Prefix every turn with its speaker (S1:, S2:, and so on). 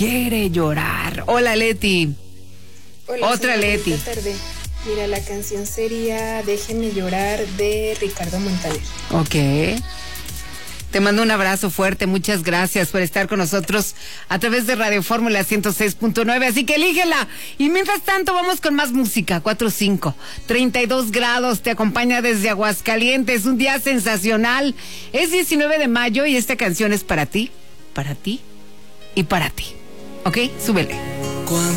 S1: quiere llorar. Hola, Leti.
S2: Hola,
S1: otra Leti.
S2: Buenas tardes. Mira, la canción sería Déjeme llorar de Ricardo Montaner.
S1: Ok. Te mando un abrazo fuerte, muchas gracias por estar con nosotros a través de Radio Fórmula 106.9, así que elígela. Y mientras tanto vamos con más música, 4-5, 32 grados, te acompaña desde Aguascalientes, un día sensacional. Es 19 de mayo y esta canción es para ti y para ti. ¿Ok? Súbele.